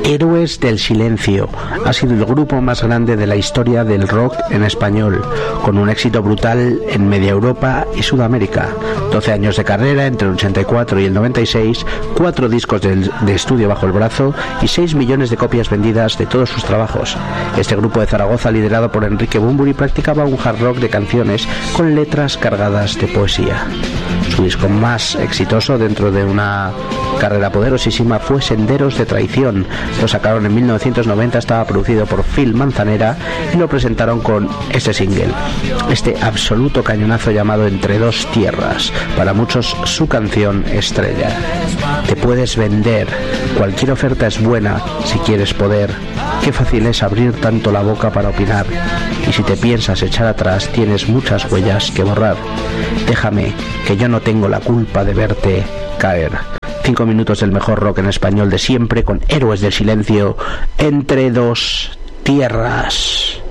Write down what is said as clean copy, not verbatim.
Héroes del Silencio ha sido el grupo más grande de la historia del rock en español, con un éxito brutal en media Europa y Sudamérica. 12 años de carrera entre el 84 y el 96, 4 discos de estudio bajo el brazo y 6 millones de copias vendidas de todos sus trabajos. Este grupo de Zaragoza, liderado por Enrique Bunbury, practicaba un hard rock de canciones con letras cargadas de poesía. Su disco más exitoso dentro de una carrera poderosísima fue Senderos de Traición. Lo sacaron en 1990, estaba producido por Phil Manzanera y lo presentaron con este single, este absoluto cañonazo llamado Entre dos tierras, para muchos su canción estrella. Te puedes vender, cualquier oferta es buena si quieres poder. Qué fácil es abrir tanto la boca para opinar, y si te piensas echar atrás tienes muchas huellas que borrar. Déjame, que yo no tengo la culpa de verte caer. 5 minutos del mejor rock en español de siempre, con Héroes del Silencio, Entre dos tierras.